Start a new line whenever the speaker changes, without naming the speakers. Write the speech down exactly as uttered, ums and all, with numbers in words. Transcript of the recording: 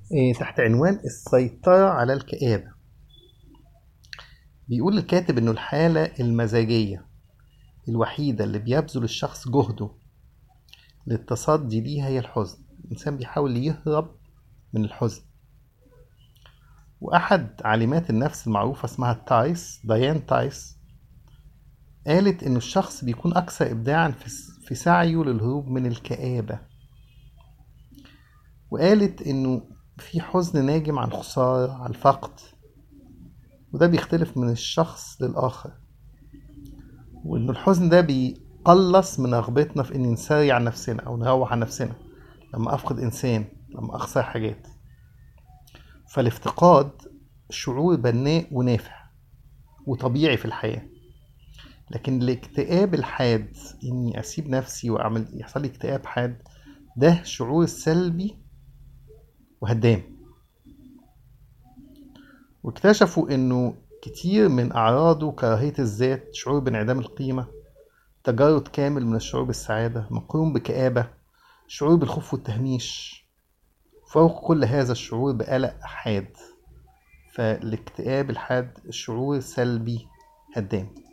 إيه، تحت عنوان السيطرة على الكآبة. بيقول الكاتب إنه الحالة المزاجية الوحيدة اللي بيبذل الشخص جهده للتصدي ليها هي الحزن. الإنسان بيحاول يهرب من الحزن. وأحد عالمات النفس المعروفة اسمها تايس ديان تايس قالت إن الشخص بيكون أكثر إبداعا في في سعيه للهروب من الكآبة. وقالت إنه في حزن ناجم عن خسارة، عن فقد، وده بيختلف من الشخص للآخر، وإن الحزن ده بيقلص من رغبتنا في إن نسري عن نفسنا أو نروح عن نفسنا لما أفقد إنسان، لما أخسر حاجات. فالافتقاد شعور بناء ونافع وطبيعي في الحياة، لكن الاكتئاب الحاد، إني أسيب نفسي وأعمل يحصل لي اكتئاب حاد، ده شعور سلبي وهدام. واكتشفوا إنه كتير من أعراضه كراهية الذات، شعور بانعدام القيمة، تجرد كامل من الشعور بالسعادة مقرون بكآبة، شعور بالخوف والتهميش، فوق كل هذا الشعور بقلق حاد. فالاكتئاب الحاد شعور سلبي هدام.